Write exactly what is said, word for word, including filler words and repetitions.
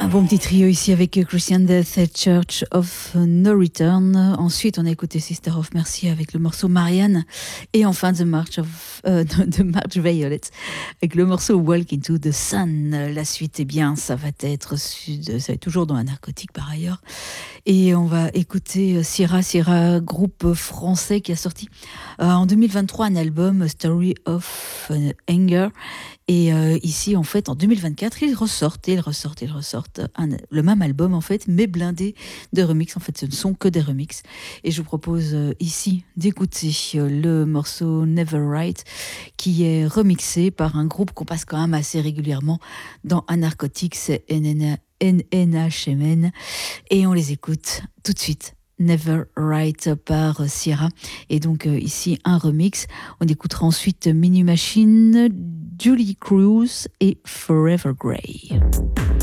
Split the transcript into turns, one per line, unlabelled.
Un bon petit trio ici avec Christian Death et Church of No Return. Ensuite, on a écouté Sister of Mercy avec le morceau Marianne. Et enfin, The March of euh, The March Violet avec le morceau Walk into the Sun. La suite, eh bien, ça va être sud, ça va être toujours dans un narcotique par ailleurs. Et on va écouter Sierra, Sierra, groupe français qui a sorti euh, en deux mille vingt-trois un album Story of Anger. Et euh, ici, en fait, en deux mille vingt-quatre, ils ressortent, ils ressortent, ils ressortent un, le même album, en fait, mais blindé de remix. En fait, ce ne sont que des remixes. Et je vous propose euh, ici d'écouter euh, le morceau Never Right, qui est remixé par un groupe qu'on passe quand même assez régulièrement dans Anarcotics, c'est N N H M N. Et on les écoute tout de suite. Never Right par Sierra. Et donc euh, ici un remix. On écoutera ensuite Mini Machine, Julie Cruz et Forever Grey.